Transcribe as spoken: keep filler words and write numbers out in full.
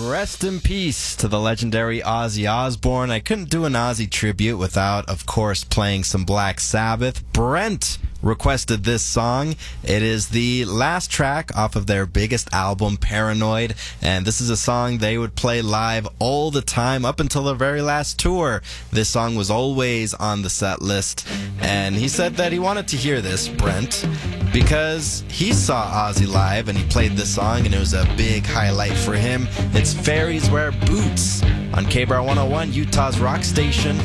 Rest in peace to the legendary Ozzy Osbourne. I couldn't do an Ozzy tribute without, of course, playing some Black Sabbath. Brent requested this song. It is the last track off of their biggest album, Paranoid, and this is a song they would play live all the time up until their very last tour. This song was always on the set list, and he said that he wanted to hear this, Brent, because he saw Ozzy live and he played this song and it was a big highlight for him. It's Fairies Wear Boots on K B R one oh one, Utah's rock station.